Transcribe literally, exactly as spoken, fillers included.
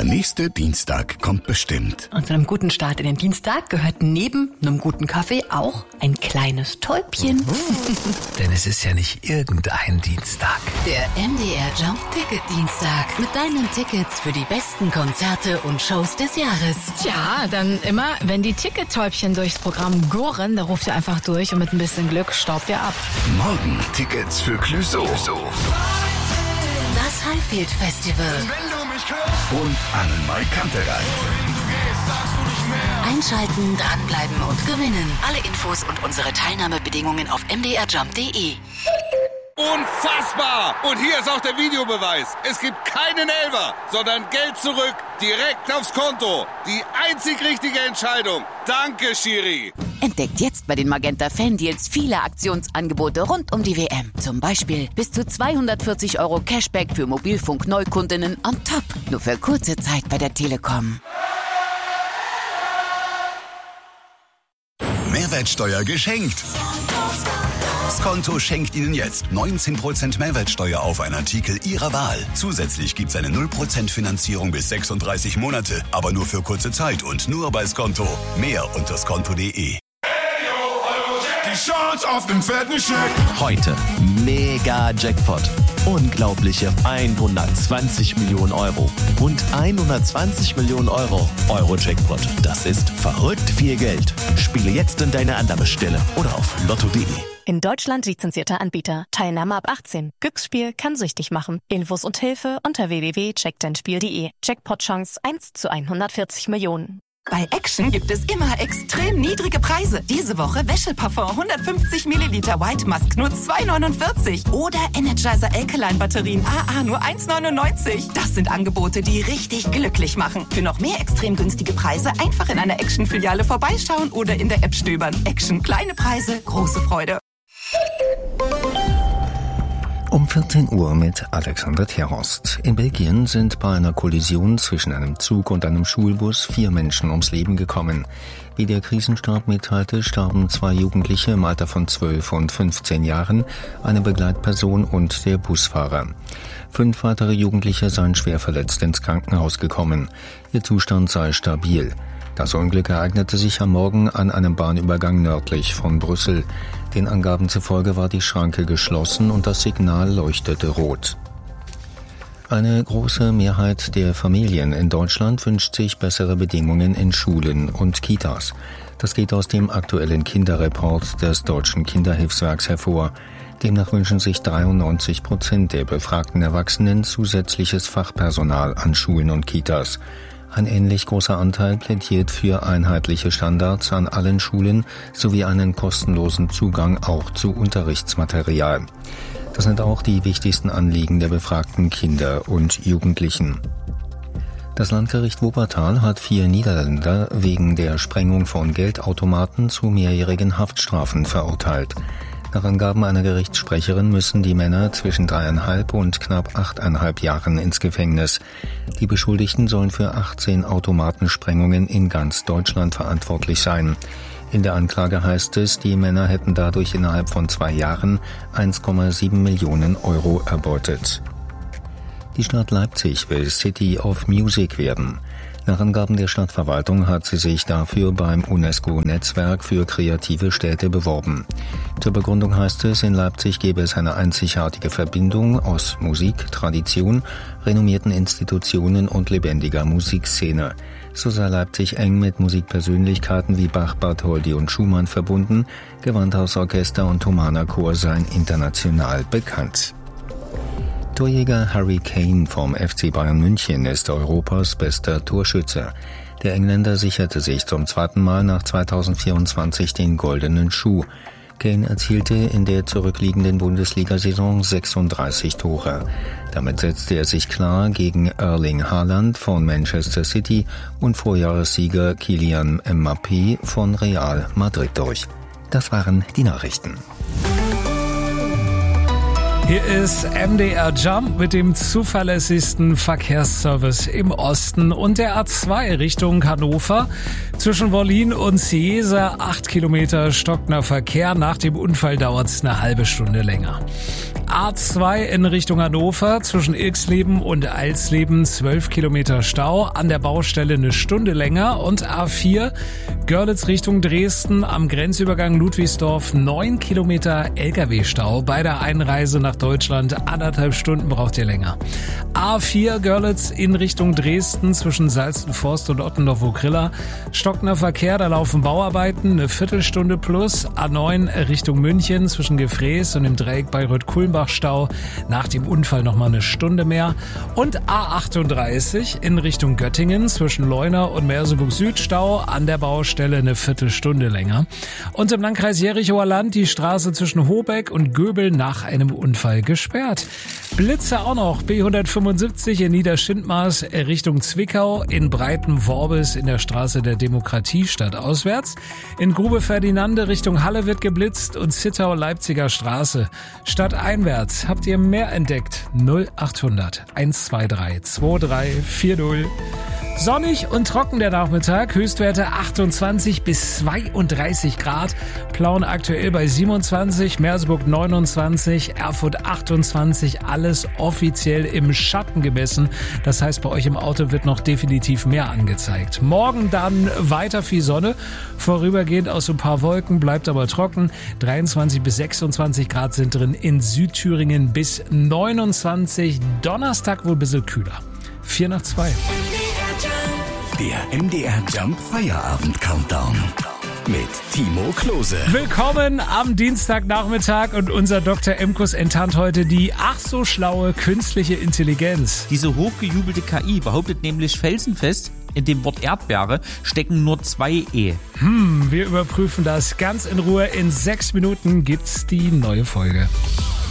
Der nächste Dienstag kommt bestimmt. Und zu einem guten Start in den Dienstag gehört neben einem guten Kaffee auch ein kleines Täubchen. Denn es ist ja nicht irgendein Dienstag. Der M D R Jump Ticket Dienstag mit deinen Tickets für die besten Konzerte und Shows des Jahres. Tja, dann immer, wenn die Tickettäubchen durchs Programm gurren, da ruft ihr einfach durch und mit ein bisschen Glück staubt ihr ab. Morgen Tickets für Clouseau. Das Highfield Festival. Und Annenmai Kantereit. Einschalten, dranbleiben und gewinnen. Alle Infos und unsere Teilnahmebedingungen auf m d r jump punkt d e. Unfassbar! Und hier ist auch der Videobeweis. Es gibt keinen Elfer, sondern Geld zurück, direkt aufs Konto. Die einzig richtige Entscheidung. Danke, Schiri. Entdeckt jetzt bei den Magenta Fan-Deals viele Aktionsangebote rund um die W M. Zum Beispiel bis zu zweihundertvierzig Euro Cashback für Mobilfunk-Neukundinnen on top. Nur für kurze Zeit bei der Telekom. Mehrwertsteuer geschenkt. Skonto schenkt Ihnen jetzt neunzehn Prozent Mehrwertsteuer auf einen Artikel Ihrer Wahl. Zusätzlich gibt es eine null Prozent Finanzierung bis sechsunddreißig Monate, aber nur für kurze Zeit und nur bei Skonto. Mehr unter skonto punkt de. Die Chance auf den fetten Scheck. Heute mega Jackpot. Unglaubliche hundertzwanzig Millionen Euro. Rund hundertzwanzig Millionen Euro. Euro-Jackpot. Das ist verrückt viel Geld. Spiele jetzt in deine Annahmestelle oder auf lotto punkt de. In Deutschland lizenzierter Anbieter. Teilnahme ab achtzehn. Glücksspiel kann süchtig machen. Infos und Hilfe unter w w w punkt check dein spiel punkt de. Jackpot-Chance eins zu hundertvierzig Millionen. Bei Action gibt es immer extrem niedrige Preise. Diese Woche Wäscheparfum hundertfünfzig Milliliter White Musk nur zwei neunundvierzig. Oder Energizer Alkaline Batterien A A nur eins neunundneunzig. Das sind Angebote, die richtig glücklich machen. Für noch mehr extrem günstige Preise einfach in einer Action-Filiale vorbeischauen oder in der App stöbern. Action, kleine Preise, große Freude. Um vierzehn Uhr mit Alexander Terhorst. In Belgien sind bei einer Kollision zwischen einem Zug und einem Schulbus vier Menschen ums Leben gekommen. Wie der Krisenstab mitteilte, starben zwei Jugendliche im Alter von zwölf und fünfzehn Jahren, eine Begleitperson und der Busfahrer. Fünf weitere Jugendliche seien schwer verletzt ins Krankenhaus gekommen. Ihr Zustand sei stabil. Das Unglück ereignete sich am Morgen an einem Bahnübergang nördlich von Brüssel. Den Angaben zufolge war die Schranke geschlossen und das Signal leuchtete rot. Eine große Mehrheit der Familien in Deutschland wünscht sich bessere Bedingungen in Schulen und Kitas. Das geht aus dem aktuellen Kinderreport des Deutschen Kinderhilfswerks hervor. Demnach wünschen sich dreiundneunzig Prozent der befragten Erwachsenen zusätzliches Fachpersonal an Schulen und Kitas. Ein ähnlich großer Anteil plädiert für einheitliche Standards an allen Schulen sowie einen kostenlosen Zugang auch zu Unterrichtsmaterial. Das sind auch die wichtigsten Anliegen der befragten Kinder und Jugendlichen. Das Landgericht Wuppertal hat vier Niederländer wegen der Sprengung von Geldautomaten zu mehrjährigen Haftstrafen verurteilt. Nach Angaben einer Gerichtssprecherin müssen die Männer zwischen dreieinhalb und knapp achteinhalb Jahren ins Gefängnis. Die Beschuldigten sollen für achtzehn Automatensprengungen in ganz Deutschland verantwortlich sein. In der Anklage heißt es, die Männer hätten dadurch innerhalb von zwei Jahren eins Komma sieben Millionen Euro erbeutet. Die Stadt Leipzig will City of Music werden. Nach Angaben der Stadtverwaltung hat sie sich dafür beim UNESCO-Netzwerk für kreative Städte beworben. Zur Begründung heißt es, in Leipzig gäbe es eine einzigartige Verbindung aus Musik, Tradition, renommierten Institutionen und lebendiger Musikszene. So sei Leipzig eng mit Musikpersönlichkeiten wie Bach, Bartholdy und Schumann verbunden, Gewandhausorchester und Thomaner Chor seien international bekannt. Torjäger Harry Kane vom F C Bayern München ist Europas bester Torschütze. Der Engländer sicherte sich zum zweiten Mal nach zweitausendvierundzwanzig den goldenen Schuh. Kane erzielte in der zurückliegenden Bundesliga-Saison sechsunddreißig Tore. Damit setzte er sich klar gegen Erling Haaland von Manchester City und Vorjahressieger Kylian Mbappé von Real Madrid durch. Das waren die Nachrichten. Hier ist M D R Jump mit dem zuverlässigsten Verkehrsservice im Osten und der A zwei Richtung Hannover. Zwischen Wollin und Ciesa acht Kilometer stockender Verkehr. Nach dem Unfall dauert es eine halbe Stunde länger. A zwei in Richtung Hannover zwischen Ilksleben und Alsleben zwölf Kilometer Stau, an der Baustelle eine Stunde länger. Und A vier Görlitz Richtung Dresden am Grenzübergang Ludwigsdorf neun Kilometer L K W-Stau. Bei der Einreise nach Deutschland anderthalb Stunden braucht ihr länger. A vier Görlitz in Richtung Dresden zwischen Salzenforst und Ottendorf-Okrilla. Stockender Verkehr, da laufen Bauarbeiten, eine Viertelstunde plus. A neun Richtung München zwischen Gefräß und dem Dreieck Bayreuth-Kulmbach-Stau. Nach dem Unfall nochmal eine Stunde mehr. Und A achtunddreißig in Richtung Göttingen zwischen Leuna und Merseburg-Süd-Stau. An der Baustelle eine Viertelstunde länger. Und im Landkreis Jerichoer Land die Straße zwischen Hobeck und Göbel nach einem Unfall gesperrt. Blitze auch noch. B hundertfünfundsiebzig in Niederschindmaß Richtung Zwickau, in Breitenworbis in der Straße der Demokratie stadtauswärts. In Grube Ferdinande Richtung Halle wird geblitzt und Zittau-Leipziger Straße stadteinwärts. Habt ihr mehr entdeckt? null achthundert hundertzweiundzwanzig zweiunddreißig vierzig. Sonnig und trocken der Nachmittag, Höchstwerte achtundzwanzig bis zweiunddreißig Grad, Plauen aktuell bei siebenundzwanzig, Merseburg neunundzwanzig, Erfurt achtundzwanzig, alles offiziell im Schatten gemessen. Das heißt, bei euch im Auto wird noch definitiv mehr angezeigt. Morgen dann weiter viel Sonne, vorübergehend aus so ein paar Wolken, bleibt aber trocken. dreiundzwanzig bis sechsundzwanzig Grad sind drin, in Südthüringen bis neunundzwanzig, Donnerstag wohl ein bisschen kühler. vier nach zwei. Der M D R Jump Feierabend Countdown mit Timo Klose. Willkommen am Dienstagnachmittag und unser Doktor Emkus enttarnt heute die ach so schlaue künstliche Intelligenz. Diese hochgejubelte K I behauptet nämlich felsenfest, in dem Wort Erdbeere stecken nur zwei E. Hm, wir überprüfen das ganz in Ruhe. In sechs Minuten gibt's die neue Folge.